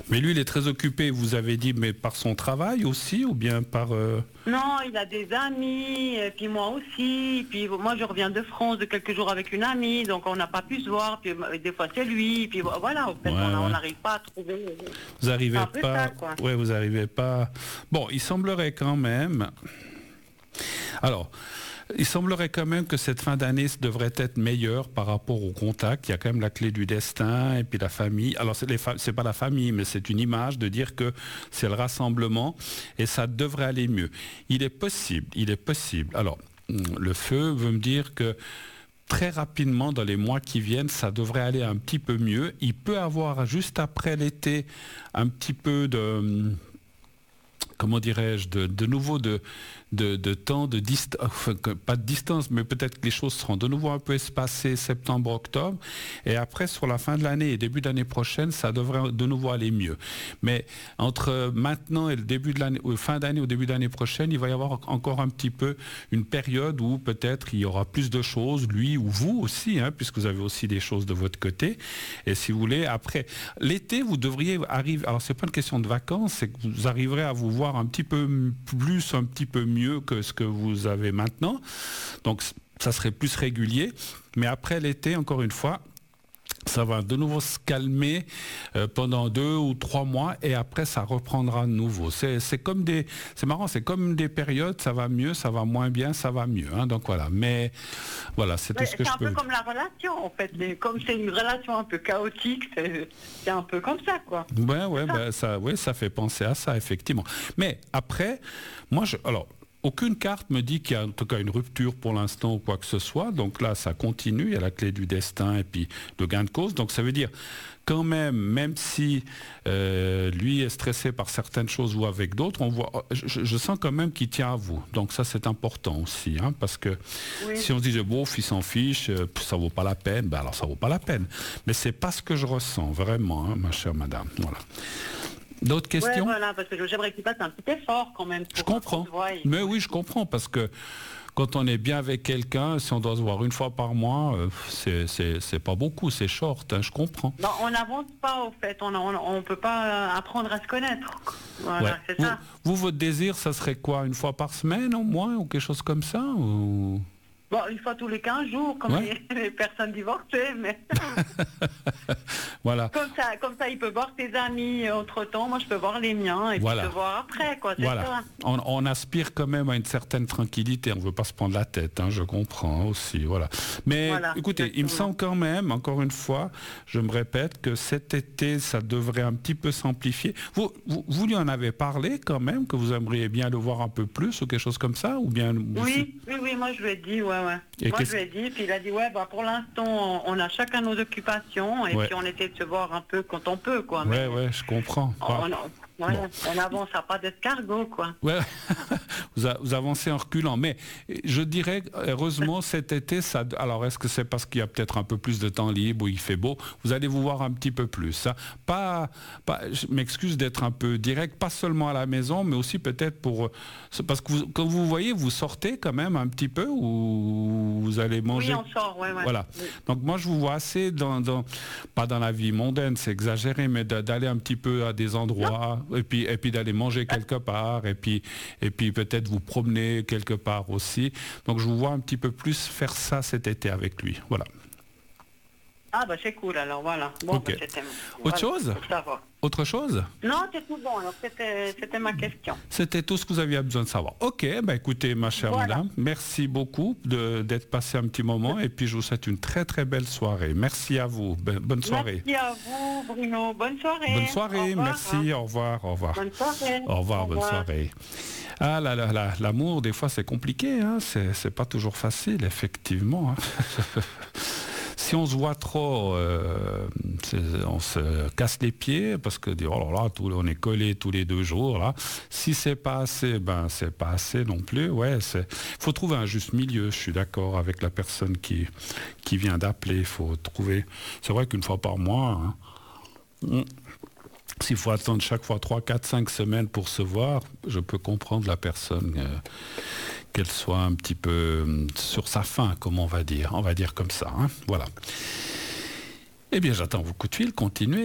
Mais lui, il est très occupé, vous avez dit, mais par son travail aussi, ou bien par... Non, il a des amis, et puis moi aussi. Puis moi, je reviens de France de quelques jours avec une amie, donc on n'a pas pu se voir. Puis des fois, c'est lui. Puis voilà, en fait, on n'arrive pas à trouver. Vous n'arrivez pas... Ça, quoi. Ouais, vous n'arrivez pas... Bon, il semblerait quand même... Alors... Il semblerait quand même que cette fin d'année devrait être meilleure par rapport au contact. Il y a quand même la clé du destin et puis la famille. Alors c'est pas la famille, mais c'est une image de dire que c'est le rassemblement et ça devrait aller mieux. Il est possible. Alors, le feu veut me dire que très rapidement, dans les mois qui viennent, ça devrait aller un petit peu mieux. Il peut avoir, juste après l'été, un petit peu de... Comment dirais-je, de nouveau de temps, de distance, enfin, pas de distance, mais peut-être que les choses seront de nouveau un peu espacées septembre, octobre, et après sur la fin de l'année et début d'année prochaine, ça devrait de nouveau aller mieux. Mais entre maintenant et le début de l'année, ou fin d'année ou début d'année prochaine, il va y avoir encore un petit peu une période où peut-être il y aura plus de choses, lui ou vous aussi, hein, puisque vous avez aussi des choses de votre côté. Et si vous voulez, après l'été, vous devriez arriver. Alors c'est pas une question de vacances, c'est que vous arriverez à vous voir un petit peu plus, un petit peu mieux que ce que vous avez maintenant. Donc ça serait plus régulier. Mais après l'été, encore une fois, ça va de nouveau se calmer pendant 2 ou 3 mois et après ça reprendra de nouveau. C'est marrant, c'est comme des périodes, ça va mieux, ça va moins bien, ça va mieux. Hein, donc voilà. Mais voilà, c'est tout ce que je peux. C'est un peu comme la relation en fait. Mais comme c'est une relation un peu chaotique, c'est un peu comme ça quoi. Ça fait penser à ça effectivement. Mais après, alors. Aucune carte me dit qu'il y a en tout cas une rupture pour l'instant ou quoi que ce soit. Donc là, ça continue. Il y a la clé du destin et puis le gain de cause. Donc ça veut dire quand même si lui est stressé par certaines choses ou avec d'autres, on voit. Je sens quand même qu'il tient à vous. Donc ça, c'est important aussi, hein, parce que si on se dit bon, il s'en fiche, ça vaut pas la peine. Ben alors ça vaut pas la peine. Mais c'est pas ce que je ressens vraiment, hein, ma chère madame. Voilà. D'autres questions ? Voilà, parce que j'aimerais qu'il fasse un petit effort quand même. Je comprends. Mais oui, je comprends, parce que quand on est bien avec quelqu'un, si on doit se voir une fois par mois, c'est pas beaucoup, c'est short, hein, je comprends. Non, on n'avance pas au fait, on peut pas apprendre à se connaître. Voilà, c'est ça. Votre désir, ça serait quoi ? Une fois par semaine au moins, ou quelque chose comme ça ou... Bon, une fois tous les 15 jours, comme les personnes divorcées, mais... Voilà. Comme ça, il peut voir ses amis entre-temps, moi je peux voir les miens, et puis je peux voir après, quoi, c'est ça. On aspire quand même à une certaine tranquillité, on ne veut pas se prendre la tête, hein, je comprends aussi, voilà. Mais écoutez, exactement. Il me semble quand même, encore une fois, je me répète, que cet été, ça devrait un petit peu s'amplifier. Vous lui en avez parlé quand même, que vous aimeriez bien le voir un peu plus, ou quelque chose comme ça, ou bien... Oui, moi je lui ai dit, ouais. Moi je lui ai dit, puis il a dit, pour l'instant, on a chacun nos occupations, et puis on essaie de se voir un peu quand on peut, quoi. Je comprends. On avance à pas d'escargot, quoi. Ouais, vous avancez en reculant, mais je dirais, heureusement, cet été, alors est-ce que c'est parce qu'il y a peut-être un peu plus de temps libre, où il fait beau, vous allez vous voir un petit peu plus, hein. Je m'excuse d'être un peu direct, pas seulement à la maison, mais aussi peut-être parce que quand vous voyez, vous sortez quand même un petit peu, ou vous allez manger. Oui, on sort, Voilà. Oui. Donc moi, je vous vois assez pas dans la vie mondaine, c'est exagéré, mais d'aller un petit peu à des endroits, et puis d'aller manger quelque part, et puis peut-être vous promener quelque part aussi. Donc je vous vois un petit peu plus faire ça cet été avec lui. Voilà. Ah c'est cool alors, voilà. Bon, okay. Autre chose ? Autre chose ? Non, c'est tout bon. Alors c'était ma question. C'était tout ce que vous aviez besoin de savoir. Ok, écoutez, ma chère madame, merci beaucoup d'être passé un petit moment, et puis je vous souhaite une très très belle soirée. Merci à vous. Bonne soirée. Merci à vous, Bruno. Bonne soirée. Bonne soirée, merci. Au revoir. Bonne soirée. Au revoir, bonne soirée. Ah là, l'amour, des fois c'est compliqué, hein. C'est pas toujours facile, effectivement. Hein. Si on se voit trop, on se casse les pieds parce que on est collés tous les 2 jours. Là. Si c'est pas assez, c'est pas assez non plus. Ouais, faut trouver un juste milieu. Je suis d'accord avec la personne qui vient d'appeler. Faut trouver. C'est vrai qu'une fois par mois. Hein, s'il faut attendre chaque fois 3, 4, 5 semaines pour se voir, je peux comprendre la personne, qu'elle soit un petit peu sur sa faim, comme on va dire comme ça. Hein, voilà. Eh bien, j'attends vos coups de fil, continuez.